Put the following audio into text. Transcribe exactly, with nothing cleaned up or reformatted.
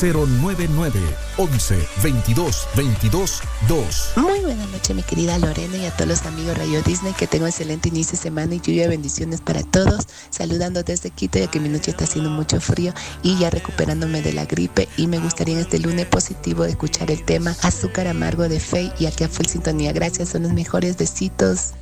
cero nueve nueve, once, veintidós, veintidós, dos. Muy buena noche, mi querida Lorena, y a todos los amigos Radio Disney. Que tengan un excelente inicio de semana y lluvia de bendiciones para todos. Saludando desde Quito, ya que mi noche está haciendo mucho frío y ya recuperándome de la gripe. Y me gustaría en este lunes positivo de escuchar el tema Azúcar Amargo de Faye y aquí a Full Sintonía. Gracias, son los mejores besitos.